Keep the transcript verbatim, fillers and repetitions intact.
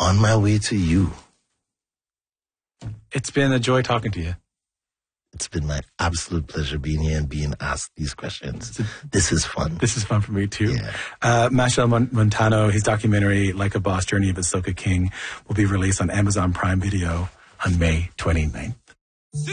on my way to you. It's been a joy talking to you. It's been my absolute pleasure being here and being asked these questions. This is fun. This is fun for me too. Yeah. Uh, Machel Montano, his documentary, Like a Boss, Journey of a Soca King, will be released on Amazon Prime Video on May twenty-ninth.